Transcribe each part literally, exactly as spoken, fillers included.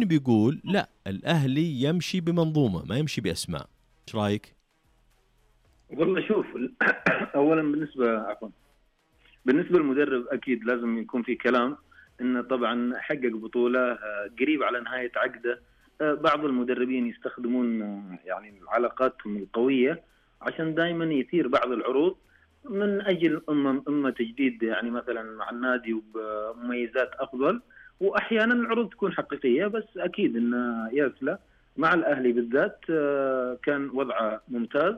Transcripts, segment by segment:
كأنه بيقول لا، الأهلي يمشي بمنظومة ما يمشي بأسماء. ايش رايك؟ والله شوف، اولا بالنسبه عفوا بالنسبه للمدرب اكيد لازم يكون في كلام انه طبعا حقق بطوله، قريب على نهايه عقده. بعض المدربين يستخدمون يعني علاقاتهم القويه عشان دائما يثير بعض العروض من اجل اما اما تجديد يعني مثلا مع النادي وبمميزات افضل، واحيانا العروض تكون حقيقيه. بس اكيد ان ياسلا مع الاهلي بالذات كان وضعه ممتاز،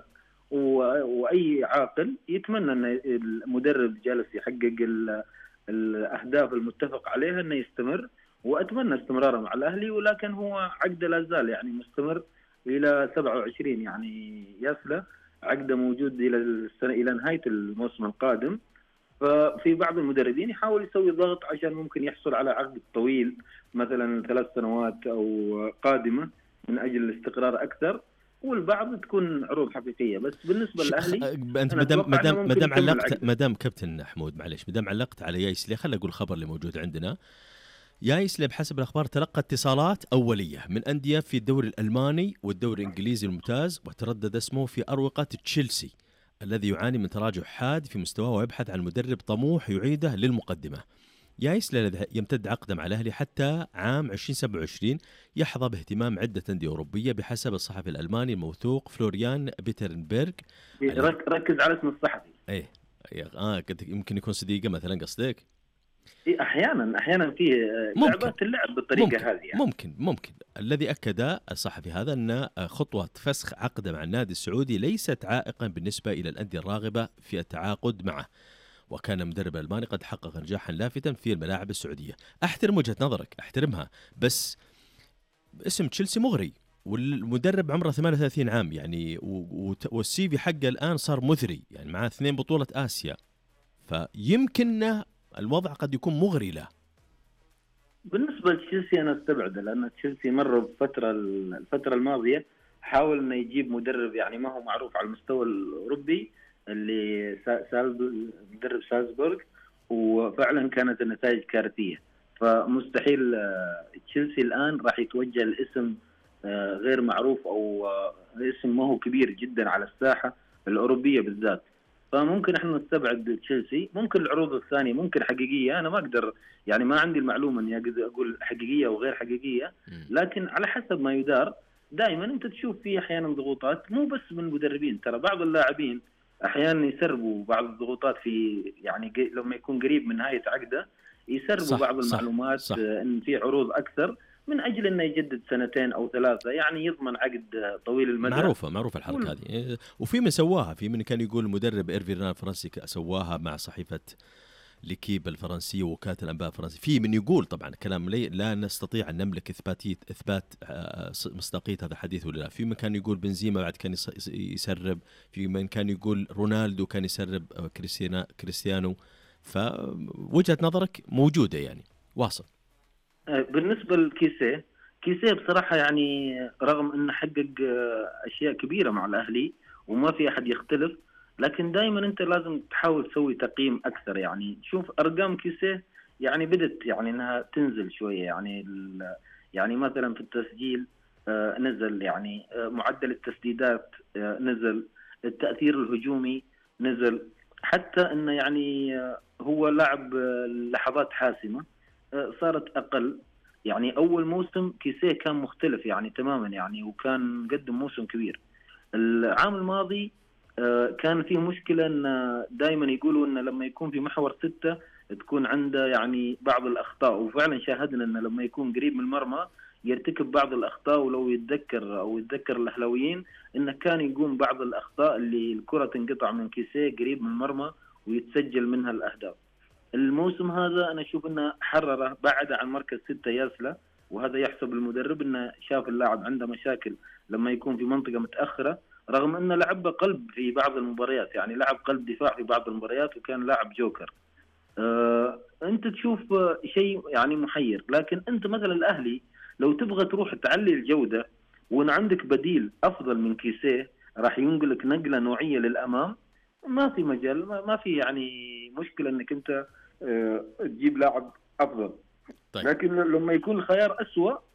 واي عاقل يتمنى ان المدرب جالس يحقق الاهداف المتفق عليها انه يستمر، واتمنى استمراره مع الاهلي. ولكن هو عقده لا زال يعني مستمر الى سبعة وعشرين، يعني ياسلا عقده موجود الى السنه الى نهايه الموسم القادم. ففي بعض المدربين يحاول يسوي ضغط عشان ممكن يحصل على عقد طويل مثلا ثلاث سنوات او قادمه من اجل الاستقرار اكثر، والبعض تكون عروض حقيقيه. بس بالنسبه للاهلي انت مدام مدام مدام علقت مدام كابتن حمود معلش مدام علقت على يايسلي، خليني اقول الخبر اللي موجود عندنا. يايسلي بحسب الاخبار تلقى اتصالات اوليه من انديه في الدوري الالماني والدوري الانجليزي الممتاز، وتردد اسمه في اروقه تشيلسي الذي يعاني من تراجع حاد في مستواه ويبحث عن مدرب طموح يعيده للمقدمه. يايسلي الذي يمتد عقده مع الأهلي حتى عام ألفين وسبعة وعشرين يحظى باهتمام عدة أندية أوروبية بحسب الصحفي الألماني الموثوق فلوريان بيترنبرغ. ركز على اسم الصحفي. ايه اه يمكن يكون صديقه مثلا قصدك؟ إيه احيانا احيانا في لعبات اللعب بالطريقه ممكن هذه يعني. ممكن ممكن الذي اكد الصحفي هذا ان خطوه فسخ عقده مع النادي السعودي ليست عائقا بالنسبه الى الانديه الراغبه في التعاقد معه، وكان المدرب الألماني قد حقق نجاحا لافتا في الملاعب السعودية. أحترم وجهة نظرك، أحترمها، بس اسم تشيلسي مغري والمدرب عمره ثمانية وثلاثين عام يعني، والسي في حقه الآن صار مثري يعني، معاه اثنين بطولة آسيا، فيمكن الوضع قد يكون مغري له. بالنسبة لتشيلسي أنا استبعده، لأن تشيلسي مر بفترة الفترة الماضية حاول إنه يجيب مدرب يعني ما هو معروف على المستوى الأوروبي، اللي سالز مدرب سالزبورغ، وفعلا كانت النتائج كارثية. فمستحيل تشيلسي الآن راح يتوجه الاسم غير معروف أو اسم ما هو كبير جدا على الساحة الأوروبية بالذات. فممكن احنا نستبعد تشيلسي. ممكن العروض الثانية ممكن حقيقية، أنا ما أقدر يعني ما عندي المعلومة إني أقول حقيقية أو غير حقيقية، لكن على حسب ما يدار دائما أنت تشوف فيه أحيانا ضغوطات مو بس من المدربين، ترى بعض اللاعبين أحيانا يسربوا بعض الضغوطات في يعني لما يكون قريب من نهاية عقده يسربوا صح بعض المعلومات صح صح. إن في عروض أكثر من أجل أنه يجدد سنتين أو ثلاثة يعني يضمن عقد طويل المدى. معروفة معروفة الحركة هذه، وفي من سواها، في من كان يقول المدرب إيرفيران الفرنسي سواها مع صحيفة ليكيب الفرنسية ووكالة الأنباء الفرنسية. في من يقول طبعا كلام لي لا نستطيع أن نملك إثباتية إثبات مصداقية هذا الحديث ولا لا. في من كان يقول بنزيما بعد كان يسرب، في من كان يقول رونالدو كان يسرب كريستيانو كريستيانو فوجهة نظرك موجودة يعني. واصل. بالنسبة لكيسيه كيسيه بصراحة يعني رغم أنه حقق أشياء كبيرة مع الأهلي وما في أحد يختلف، لكن دائما أنت لازم تحاول تسوي تقييم أكثر. يعني تشوف أرقام كيسيه يعني بدت يعني أنها تنزل شوية، يعني يعني مثلا في التسجيل نزل، يعني معدل التسديدات نزل، التأثير الهجومي نزل، حتى أنه يعني هو لعب لحظات حاسمة صارت أقل. يعني أول موسم كيسيه كان مختلف يعني تماما يعني، وكان قدم موسم كبير. العام الماضي كان فيه مشكلة أن دائما يقولوا أن لما يكون في محور ستة تكون عنده يعني بعض الأخطاء، وفعلا شاهدنا أن لما يكون قريب من المرمى يرتكب بعض الأخطاء. ولو يتذكر أو يتذكر الأهلاويين أنه كان يقوم بعض الأخطاء اللي الكرة تنقطع من كيسيه قريب من المرمى ويتسجل منها الأهداف. الموسم هذا أنا أشوف أنه حرره بعد عن مركز ستة ياسلا، وهذا يحسب المدرب أنه شاف اللاعب عنده مشاكل لما يكون في منطقة متأخرة، رغم أنه لعب قلب في بعض المباريات، يعني لعب قلب دفاع في بعض المباريات وكان لاعب جوكر. أه أنت تشوف شيء يعني محير. لكن أنت مثلا الأهلي لو تبغى تروح تعلي الجودة وأن عندك بديل أفضل من كيسيه راح ينقلك نقلة نوعية للأمام، ما في مجال، ما في يعني مشكلة أنك أنت أه تجيب لاعب أفضل. طيب. لكن لما يكون الخيار أسوأ